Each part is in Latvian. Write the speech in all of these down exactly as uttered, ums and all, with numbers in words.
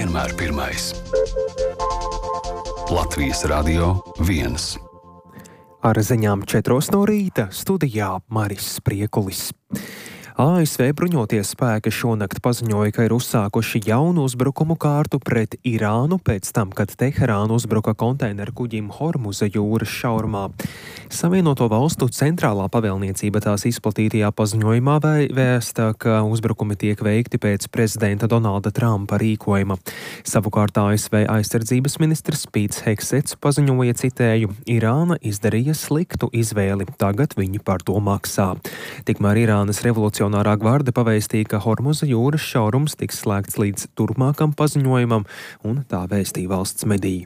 vienmēr pirmais. Latvijas Radio viens. Ar ziņām četros no rīta studijā Maris Spriekulis. A S V bruņotie spēki šonakt paziņoja, ka ir uzsākuši jaunu uzbrukumu kārtu pret Irānu pēc tam, kad Teherāna uzbruka konteineru kuģim Hormuza jūras šaurumā. Savienoto valstu centrālā pavēlniecība tās izplatītajā paziņojumā vēsta, ka uzbrukumi tiek veikti pēc prezidenta Donalda Trumpa rīkojuma. Savukārt A S V aizsardzības ministrs Pīts Heksets paziņoja, citēju, Irāna izdarīja sliktu izvēli, tagad viņi par to maksā. Tikmēr Irānas revolucionārā gvarde pavēstīja, ka Hormuza jūras šaurums tiks slēgts līdz turpmākam paziņojumam, un tā vēstīja valsts mediji.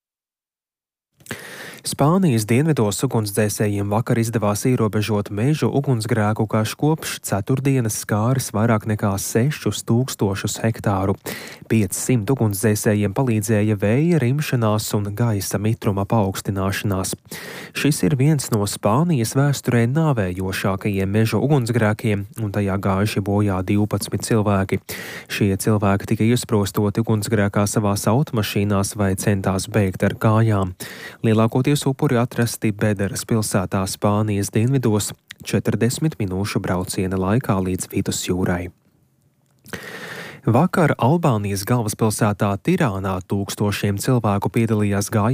Spānijas dienvidos ugunsdzēsējiem vakar izdevās ierobežot mežu ugunsgrēku, kas kopš ceturtdienas skāris vairāk nekā sešus tūkstošus hektāru. piecsimt ugunsdzēsējiem palīdzēja vēja rimšanās un gaisa mitruma paaugstināšanās. Šis ir viens no Spānijas vēsturē nāvējošākajiem mežu ugunsgrēkiem, un tajā gājuši bojā divpadsmit cilvēki. Šie cilvēki tika iesprostoti ugunsgrēkā savās automašīnās vai centās bēgt ar kājām. Lielākoties upuri atrasti Bederas pilsētā Spānijas dienvidos četrdesmit minūšu brauciena laikā līdz vidusjūrai. Vakar Albānijas galvaspilsētā Tirānā tūkstošiem cilvēku piedalījās gājienā